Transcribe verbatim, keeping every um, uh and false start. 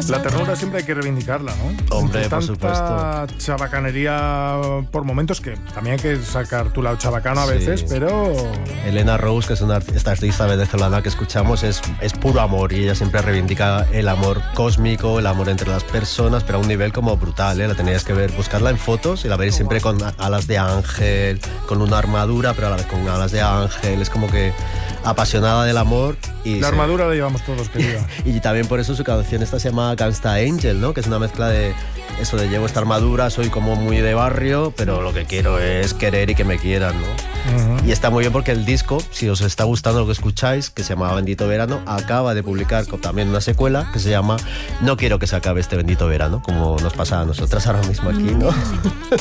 La ternura siempre hay que reivindicarla, ¿no? Hombre, Entre por tanta supuesto. chabacanería por momentos, que también hay que sacar tu lado chabacano a Sí. veces, pero... Elena Rose, que es una, esta artista venezolana que escuchamos, es, es puro amor y ella siempre reivindica el amor cósmico, el amor entre las personas, pero a un nivel como brutal, ¿eh? La teníais que ver, buscarla en fotos y la veréis siempre con alas de ángel, con una armadura, pero a la vez con alas de ángel, es como que apasionada del amor. Y La se- armadura la llevamos todos, querida. Y también por eso su canción esta se llama Gangsta Angel, ¿no? Que es una mezcla de eso de llevo esta armadura, soy como muy de barrio, pero lo que quiero es querer y que me quieran, ¿no? Uh-huh. Y está muy bien porque el disco, si os está gustando lo que escucháis, que se llama Bendito Verano, acaba de publicar con- también una secuela que se llama No quiero que se acabe este bendito verano, como nos pasa a nosotras ahora mismo aquí, ¿no?